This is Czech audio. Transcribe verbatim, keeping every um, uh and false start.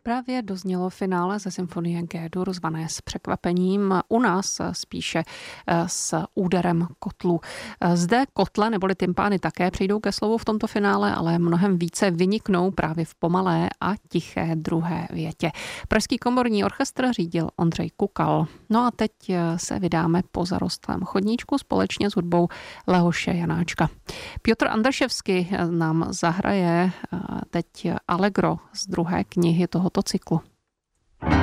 Právě doznělo finále ze symfonie G-dur zvané S překvapením, u nás spíše s úderem kotlu. Zde kotle neboli tympány také přijdou ke slovu v tomto finále, ale mnohem více vyniknou právě v pomalé a tiché druhé větě. Pražský komorní orchestr řídil Ondřej Kukal. No a teď se vydáme po zarostlém chodníčku společně s hudbou Lehoše Janáčka. Piotr Andrševsky nám zahraje teď Allegro z druhé knihy tohoto cyklu.